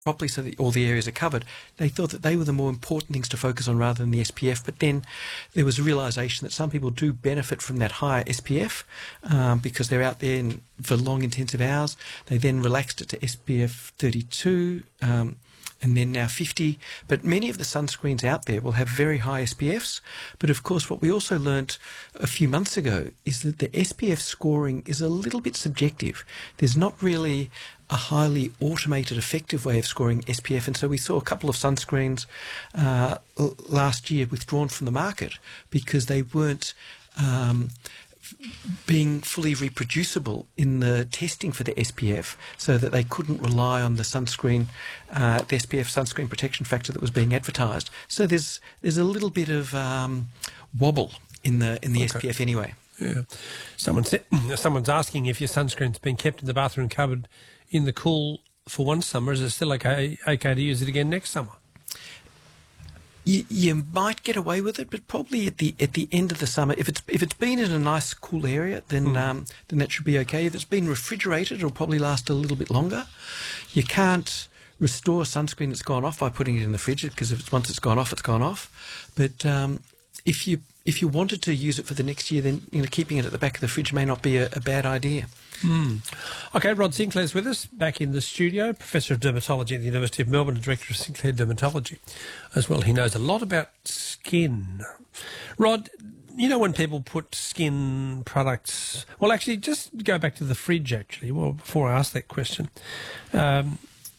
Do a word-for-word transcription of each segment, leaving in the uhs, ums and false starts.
properly so that all the areas are covered, they thought that they were the more important things to focus on rather than the S P F. But then there was a realisation that some people do benefit from that higher S P F um, because they're out there in, for long intensive hours. They then relaxed it to S P F thirty-two um, and then now fifty. But many of the sunscreens out there will have very high S P Fs. But of course what we also learnt a few months ago is that the S P F scoring is a little bit subjective. There's not really a highly automated, effective way of scoring S P F. And so we saw a couple of sunscreens uh, last year withdrawn from the market because they weren't um, being fully reproducible in the testing for the S P F, so that they couldn't rely on the sunscreen, uh, the S P F sunscreen protection factor that was being advertised. So there's there's a little bit of um, wobble in the in the okay. S P F anyway. Yeah. Someone said, someone's asking if your sunscreen's been kept in the bathroom cupboard in the cool for one summer. Is it still okay, okay to use it again next summer? You, you might get away with it, but probably at the at the end of the summer, if it's if it's been in a nice cool area, then mm. um, then that should be okay. If it's been refrigerated, it'll probably last a little bit longer. You can't restore sunscreen that's gone off by putting it in the fridge, because if it's once it's gone off, it's gone off. But um, if you if you wanted to use it for the next year, then you know keeping it at the back of the fridge may not be a, a bad idea. Mm. Okay, Rod Sinclair's with us, back in the studio, Professor of Dermatology at the University of Melbourne and Director of Sinclair Dermatology as well. He knows a lot about skin. Rod, you know when people put skin products... Well, actually, just go back to the fridge, actually, well, before I ask that question. Um,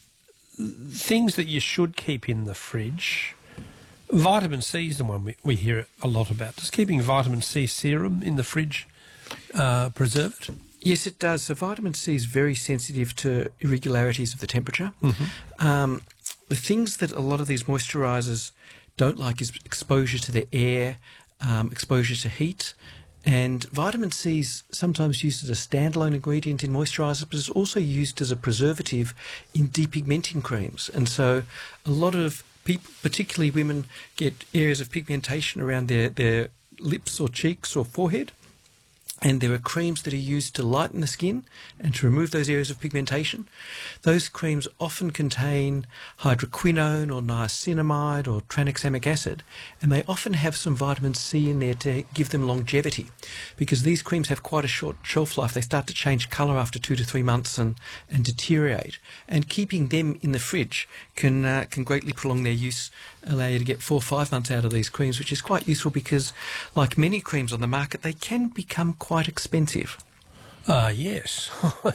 things that you should keep in the fridge... Vitamin C is the one we, we hear a lot about. Does keeping vitamin C serum in the fridge uh, preserve it? Yes, it does. So vitamin C is very sensitive to irregularities of the temperature. Mm-hmm. Um, the things that a lot of these moisturisers don't like is exposure to the air, um, exposure to heat. And vitamin C is sometimes used as a standalone ingredient in moisturisers, but it's also used as a preservative in depigmenting creams. And so a lot of people, particularly women, get areas of pigmentation around their, their lips or cheeks or forehead. And there are creams that are used to lighten the skin and to remove those areas of pigmentation. Those creams often contain hydroquinone or niacinamide or tranexamic acid, and they often have some vitamin C in there to give them longevity, because these creams have quite a short shelf life. They start to change colour after two to three months and, and deteriorate. And keeping them in the fridge can, uh, can greatly prolong their use, allow you to get four or five months out of these creams, which is quite useful because, like many creams on the market, they can become quite expensive. Ah, uh, yes.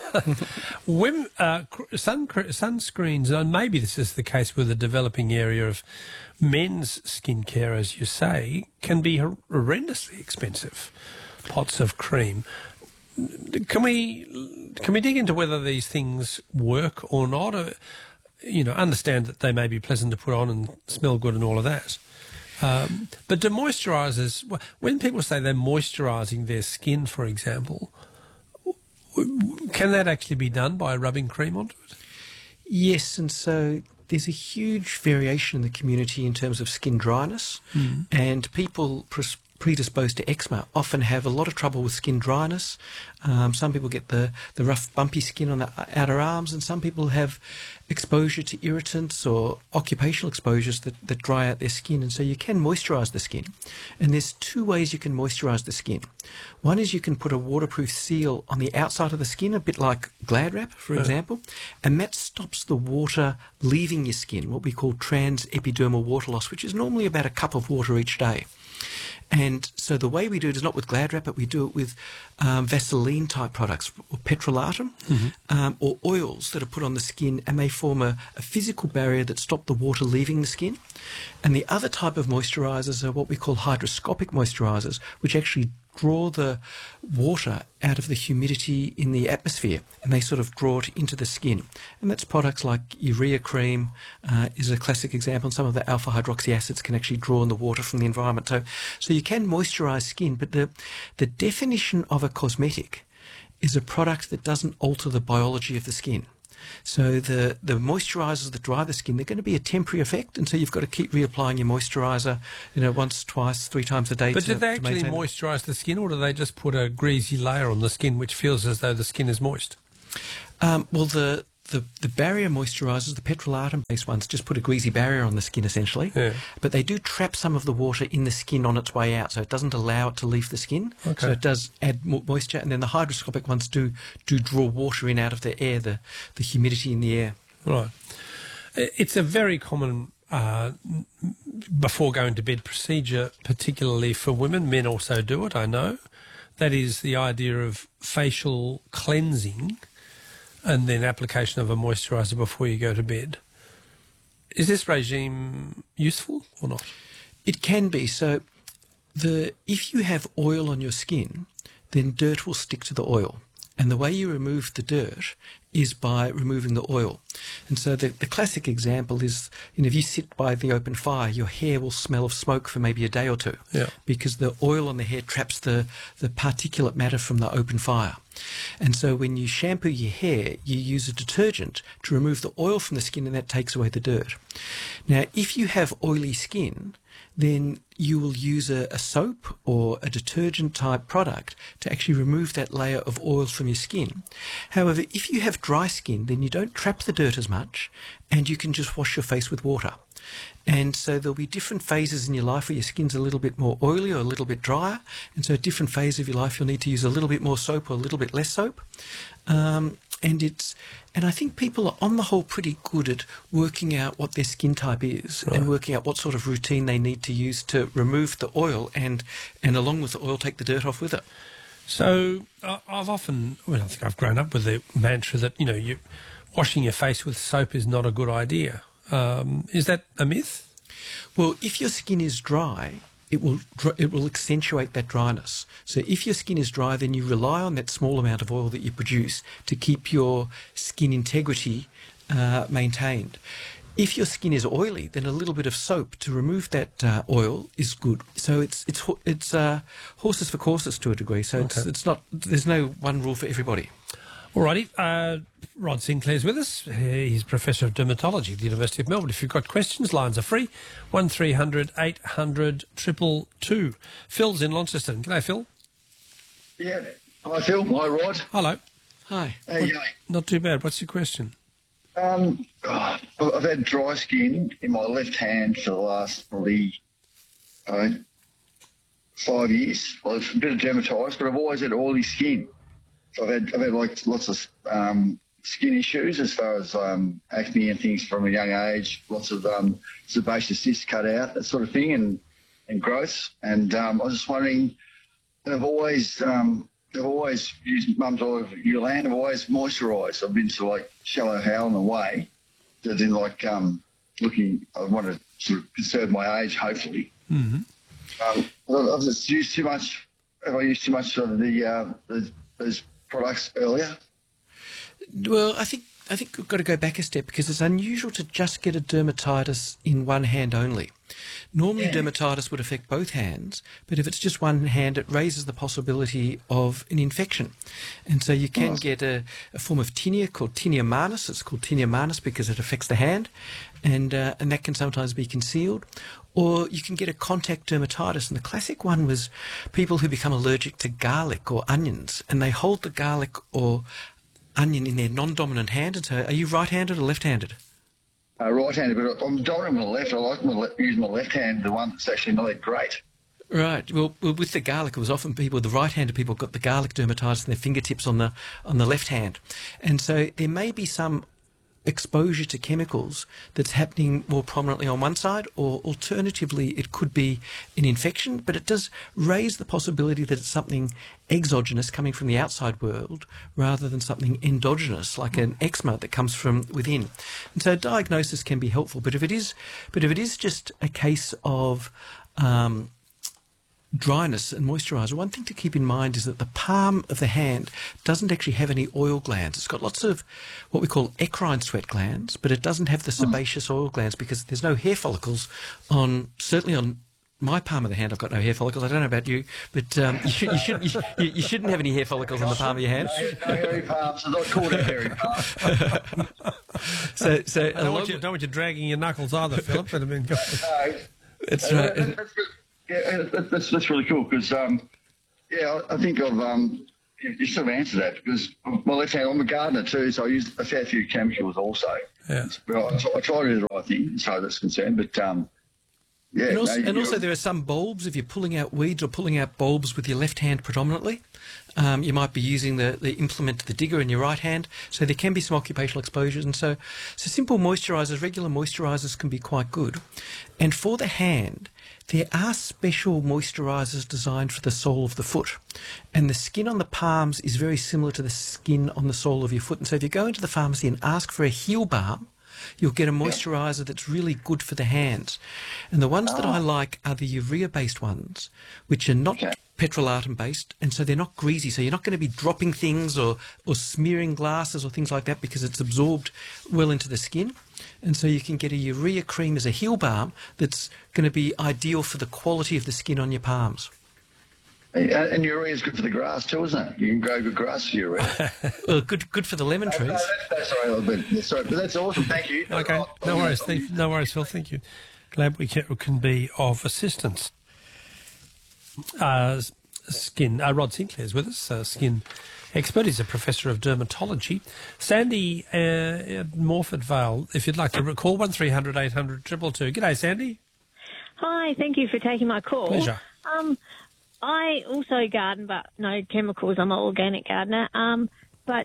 When, uh, sun, sunscreens, and maybe this is the case with the developing area of men's skincare, as you say, can be horrendously expensive. Pots of cream. Can we can we dig into whether these things work or not? Or, you know, understand that they may be pleasant to put on and smell good and all of that. Um, but do moisturisers, when people say they're moisturising their skin, for example, can that actually be done by rubbing cream onto it? Yes, and so there's a huge variation in the community in terms of skin dryness, mm. and people pres- predisposed to eczema often have a lot of trouble with skin dryness. Um, some people get the, the rough bumpy skin on the outer arms, and some people have exposure to irritants or occupational exposures that, that dry out their skin. And so you can moisturise the skin. And there's two ways you can moisturise the skin. One is you can put a waterproof seal on the outside of the skin, a bit like Glad Wrap, for yeah. example, and that stops the water leaving your skin, what we call transepidermal water loss, which is normally about a cup of water each day. And so the way we do it is not with Glad Wrap, but we do it with um, Vaseline-type products, or petrolatum, mm-hmm. um, or oils that are put on the skin, and they form a, a physical barrier that stop the water leaving the skin. And the other type of moisturisers are what we call hydroscopic moisturisers, which actually draw the water out of the humidity in the atmosphere, and they sort of draw it into the skin. And that's products like urea cream uh, is a classic example, and some of the alpha hydroxy acids can actually draw in the water from the environment. So, so you can moisturise skin, but the, the definition of a cosmetic is a product that doesn't alter the biology of the skin. So the, the moisturisers that dry the skin, they're going to be a temporary effect, and so you've got to keep reapplying your moisturiser, you know, once, twice, three times a day. But to, do they actually moisturise the skin, or do they just put a greasy layer on the skin which feels as though the skin is moist? Um, well, the the, the barrier moisturisers, the petrolatum-based ones, just put a greasy barrier on the skin essentially. Yeah. But they do trap some of the water in the skin on its way out, so it doesn't allow it to leave the skin. Okay. So it does add more moisture. And then the hydroscopic ones do do draw water in out of the air, the, the humidity in the air. Right. It's a very common uh, before going to bed procedure, particularly for women. Men also do it, I know. That is the idea of facial cleansing and then application of a moisturiser before you go to bed. Is this regime useful or not? It can be. So the if you have oil on your skin, then dirt will stick to the oil. And the way you remove the dirt is by removing the oil. And so the, the classic example is, you know, if you sit by the open fire, your hair will smell of smoke for maybe a day or two. Yeah. Because the oil on the hair traps the, the particulate matter from the open fire. And so when you shampoo your hair, you use a detergent to remove the oil from the skin, and that takes away the dirt. Now, if you have oily skin, then you will use a, a soap or a detergent type product to actually remove that layer of oil from your skin. However, if you have dry skin, then you don't trap the dirt as much, and you can just wash your face with water. And so there'll be different phases in your life where your skin's a little bit more oily or a little bit drier. And so at different phases of your life, you'll need to use a little bit more soap or a little bit less soap. Um, and it's, and I think people are on the whole pretty good at working out what their skin type is, right, and working out what sort of routine they need to use to remove the oil and, and along with the oil, take the dirt off with it. So uh, I've often, well, I think I've grown up with the mantra that, you know, you washing your face with soap is not a good idea. Um, is that a myth? Well, if your skin is dry, it will it will accentuate that dryness. So if your skin is dry, then you rely on that small amount of oil that you produce to keep your skin integrity uh, maintained. If your skin is oily, then a little bit of soap to remove that uh, oil is good. So it's it's it's uh, horses for courses to a degree. So it's Okay. it's not there's no one rule for everybody. Alrighty, uh, Rod Sinclair's with us. He's Professor of Dermatology at the University of Melbourne. If you've got questions, lines are free. one three hundred eight hundred two two two. Phil's in Launceston. G'day, Phil. Yeah. Hi, Phil. Hi, Rod. Hello. Hi. How you going? Not too bad. What's your question? Um, oh, I've had dry skin in my left hand for the last probably uh, five years. Well, it's a bit of dermatitis, but I've always had oily skin. So I've had, I've had like lots of um, skin issues as far as um, acne and things from a young age, lots of um, sebaceous cysts cut out, that sort of thing, and, and growths. And um, I was just wondering, and I've always um, I've always used Mum's Olive Euland. I've always moisturised. I've been to like Shallow Howland away, as in like um, looking. I want to sort of conserve my age, hopefully. Mm-hmm. Um, I've just used too much. Have I used too much of the uh, the those products earlier? Well, I think I think we've got to go back a step because it's unusual to just get a dermatitis in one hand only. Normally, Yeah. dermatitis would affect both hands, but if it's just one hand, it raises the possibility of an infection. And so you can Nice. get a, a form of tinea called tinea manus. It's called tinea manus because it affects the hand, and uh, and that can sometimes be concealed. Or you can get a contact dermatitis, and the classic one was people who become allergic to garlic or onions, and they hold the garlic or onion in their non-dominant hand. And so, are you right-handed or left-handed? Uh, right-handed, but I'm dominant with the left. I like my le- using my left hand, the one that's actually not that great. Right. Well, well, with the garlic, it was often people, the right-handed people, got the garlic dermatitis in their fingertips on the on the left hand, and so there may be some exposure to chemicals that's happening more prominently on one side, or alternatively it could be an infection, but it does raise the possibility that it's something exogenous coming from the outside world rather than something endogenous like an eczema that comes from within. And so diagnosis can be helpful, but if it is but if it is just a case of um, dryness and moisturiser, one thing to keep in mind is that the palm of the hand doesn't actually have any oil glands. It's got lots of what we call eccrine sweat glands, but it doesn't have the sebaceous oil glands because there's no hair follicles on, certainly on my palm of the hand. I've got no hair follicles. I don't know about you, but um, you, should, you, should, you, should, you shouldn't have any hair follicles on the palm of your hand. No, no hairy palms. I'm not called a hairy palm. So, so I don't want, you, don't want you dragging your knuckles either, Philip. But I mean, No. it's Uh, right. that- that's, good. Yeah, that- that's, that's really cool because, um, yeah, I I think I've, um, you, you sort of answered that because my left hand, I'm a gardener too, so I use a fair few chemicals also. Yeah. But I, I try to do the right thing as far as that's concerned. But um, yeah, And also, no, and also there are some bulbs, if you're pulling out weeds or pulling out bulbs with your left hand predominantly, um, you might be using the, the implement, the digger, in your right hand. So there can be some occupational exposures. And so, so simple moisturisers, regular moisturisers can be quite good. And for the hand, there are special moisturisers designed for the sole of the foot. And the skin on the palms is very similar to the skin on the sole of your foot. And so if you go into the pharmacy and ask for a heel balm, you'll get a moisturiser that's really good for the hands. And the ones that I like are the urea-based ones, which are not Okay. petrolatum-based, and so they're not greasy. So you're not going to be dropping things or, or smearing glasses or things like that because it's absorbed well into the skin. And so you can get a urea cream as a heel balm that's going to be ideal for the quality of the skin on your palms. And, and urea is good for the grass too, isn't it? You can grow good grass with urea. Well, good, good for the lemon No, trees. that's, that's sorry, a little bit. Yeah, sorry, but that's awesome. Thank you. Okay, I'll- no I'll- worries. I'll- Thank, no worries, Phil. Thank you. Glad we can, can be of assistance. Uh, skin. Uh, Rod Sinclair is with us, uh, skin expert. He's a professor of dermatology. Sandy uh, at Morford Vale, if you'd like to recall, one three hundred eight hundred two two two. G'day, Sandy. Hi, thank you for taking my call. Pleasure. Um, I also garden, but no chemicals. I'm an organic gardener. Um, but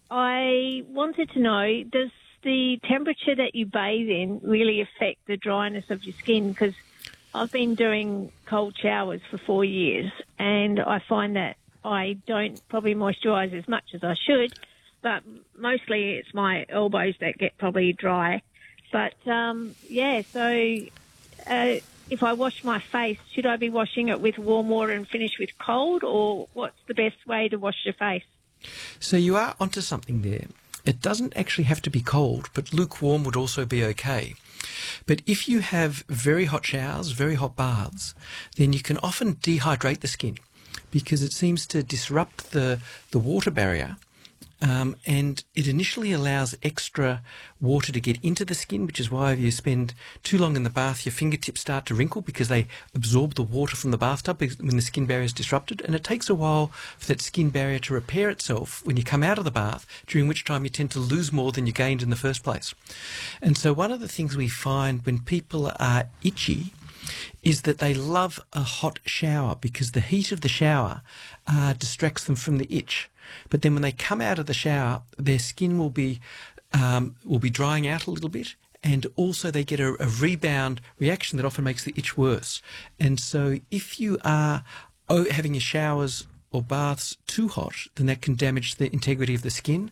I wanted to know, does the temperature that you bathe in really affect the dryness of your skin? Because I've been doing cold showers for four years, and I find that I don't probably moisturise as much as I should, but mostly it's my elbows that get probably dry. But, um, yeah, so... Uh, if I wash my face, should I be washing it with warm water and finish with cold, or what's the best way to wash your face? So you are onto something there. It doesn't actually have to be cold, but lukewarm would also be okay. But if you have very hot showers, very hot baths, then you can often dehydrate the skin because it seems to disrupt the, the water barrier. Um, and it initially allows extra water to get into the skin, which is why if you spend too long in the bath, your fingertips start to wrinkle because they absorb the water from the bathtub when the skin barrier is disrupted. And it takes a while for that skin barrier to repair itself when you come out of the bath, during which time you tend to lose more than you gained in the first place. And so one of the things we find when people are itchy is that they love a hot shower because the heat of the shower uh, distracts them from the itch. But then when they come out of the shower, their skin will be um, will be drying out a little bit, and also they get a, a rebound reaction that often makes the itch worse. And so if you are oh, having your showers or baths too hot, then that can damage the integrity of the skin.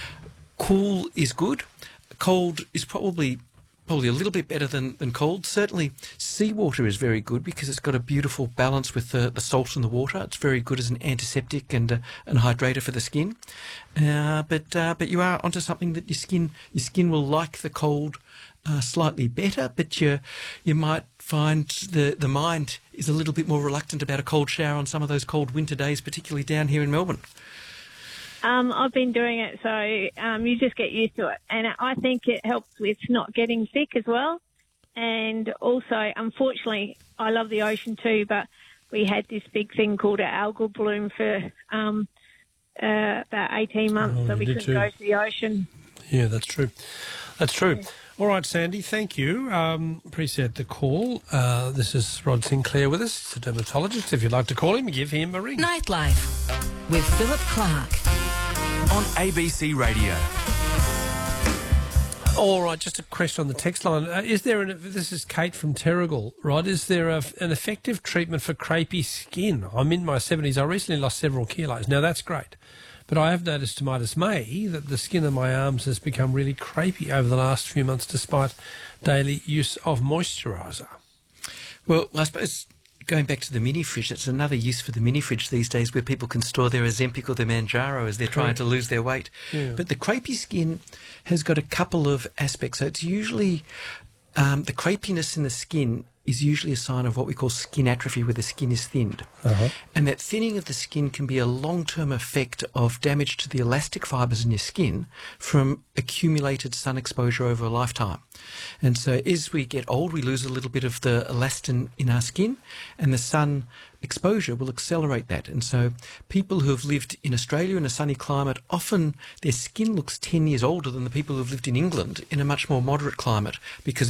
Cool is good. Cold is probably probably a little bit better than, than cold. Certainly seawater is very good because it's got a beautiful balance with the, the salt in the water. It's very good as an antiseptic and a, an hydrator for the skin. Uh, but uh, but you are onto something that your skin your skin will like the cold uh, slightly better, but you you might find the, the mind is a little bit more reluctant about a cold shower on some of those cold winter days, particularly down here in Melbourne. Um, I've been doing it, so um, you just get used to it. And I think it helps with not getting sick as well. And also, unfortunately, I love the ocean too, but we had this big thing called an algal bloom for um, uh, about eighteen months, Oh, so you we did couldn't too. go to the ocean. Yeah, that's true. That's true. All right, Sandy, thank you. Um, appreciate the call. Uh, this is Rod Sinclair with us. He's a dermatologist. If you'd like to call him, give him a ring. Nightlife with Philip Clark. On A B C Radio. All right, just a question on the text line. Uh, is there, an, this is Kate from Terrigal, Rod, is there a, an effective treatment for crepey skin? I'm in my seventies. I recently lost several kilos. Now, that's great. But I have noticed to my dismay that the skin of my arms has become really crepey over the last few months despite daily use of moisturiser. Well, I suppose going back to the mini fridge, it's another use for the mini fridge these days where people can store their Ozempic or their Manjaro as they're trying Correct. to lose their weight. Yeah. But the crepey skin has got a couple of aspects. So it's usually Um, the crepiness in the skin is usually a sign of what we call skin atrophy, where the skin is thinned. Uh-huh. And that thinning of the skin can be a long-term effect of damage to the elastic fibres in your skin from accumulated sun exposure over a lifetime. And so as we get old, we lose a little bit of the elastin in our skin, and the sun exposure will accelerate that. And so people who have lived in Australia in a sunny climate, often their skin looks ten years older than the people who have lived in England in a much more moderate climate, because